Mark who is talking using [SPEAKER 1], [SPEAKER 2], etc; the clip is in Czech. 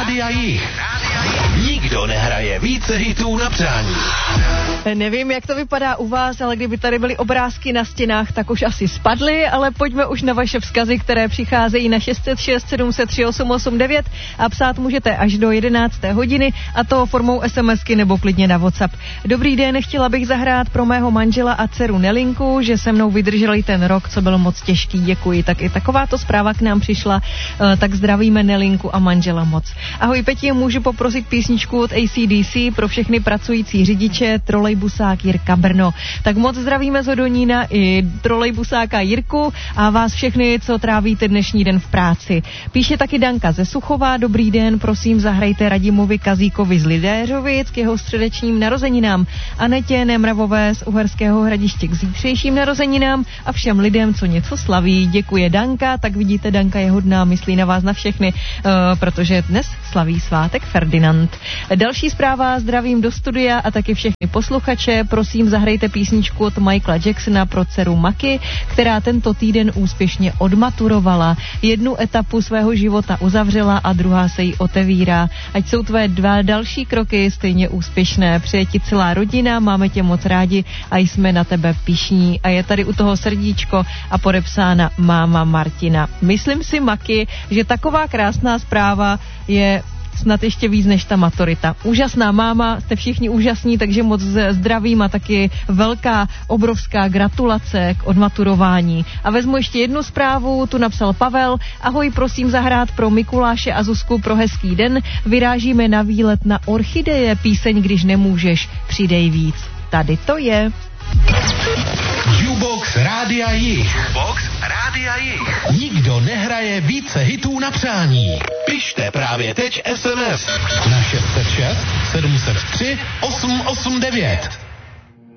[SPEAKER 1] Rádia Jich. Nikdo nehraje více hitů na přání.
[SPEAKER 2] Nevím, jak to vypadá u vás, ale kdyby tady byly obrázky na stěnách, tak už asi spadly, ale pojďme už na vaše vzkazy, které přicházejí na 606 703 889 a psát můžete až do 11. hodiny, a to formou SMSky nebo klidně na WhatsApp. Dobrý den, chtěla bych zahrát pro mého manžela a dceru Nelinku, že se mnou vydrželi ten rok, co byl moc těžký, děkuji. Tak i takováto zpráva k nám přišla, tak zdravíme Nelinku a manžela moc. Ahoj Peti, můžu poprosit písničku od AC/DC pro všechny pracující řidiče, trolejbusák Jirka Brno. Tak moc zdravíme z Hodonína i trolejbusáka Jirku a vás všechny, co trávíte dnešní den v práci. Píše taky Danka ze Suchova, dobrý den, prosím zahrajte Radimovi Kazíkovi z Lidéřovic k jeho středečním narozeninám, Anetě Nemravové z Uherského Hradiště k zítřejším narozeninám a všem lidem, co něco slaví. Děkuje Danka, tak vidíte, Danka je hodná, myslí na vás na všechny, protože dnes slaví svátek Ferdinand. Další zpráva, zdravím do studia a taky všechny posluchače, prosím zahrajte písničku od Michaela Jacksona pro dceru Maki, která tento týden úspěšně odmaturovala. Jednu etapu svého života uzavřela a druhá se jí otevírá. Ať jsou tvé dva další kroky stejně úspěšné. Přeje ti celá rodina, máme tě moc rádi a jsme na tebe pyšní. A je tady u toho srdíčko a podepsána máma Martina. Myslím si, Maki, že taková krásná zpráva je snad ještě víc než ta maturita. Úžasná máma, jste všichni úžasní, takže moc zdravím a taky velká, obrovská gratulace k odmaturování. A vezmu ještě jednu zprávu, tu napsal Pavel. Ahoj, prosím zahrát pro Mikuláše a Zuzku pro hezký den. Vyrážíme na výlet na orchideje, píseň Když nemůžeš, přidej víc. Tady to je.
[SPEAKER 1] Jukebox Rádia Jich. Nikdo nehraje více hitů na přání. Pište právě teď SMS na 606 703 889.